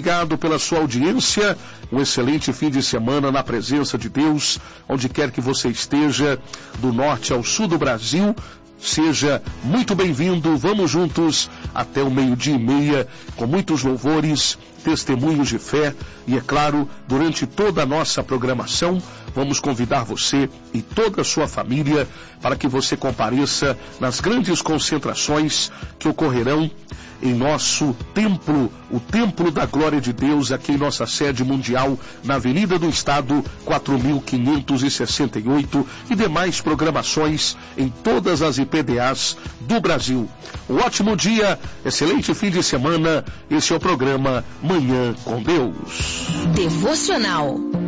obrigado pela sua audiência. Um excelente fim de semana na presença de Deus, onde quer que você esteja, do norte ao sul do Brasil. Seja muito bem-vindo. Vamos juntos até o 12:30 com muitos louvores, testemunhos de fé e, é claro, durante toda a nossa programação, vamos convidar você e toda a sua família para que você compareça nas grandes concentrações que ocorrerão em nosso templo, o Templo da Glória de Deus, aqui em nossa sede mundial, na Avenida do Estado, 4568, e demais programações em todas as IPDAs do Brasil. Um ótimo dia, excelente fim de semana. Esse é o programa Manhã com Deus. Devocional.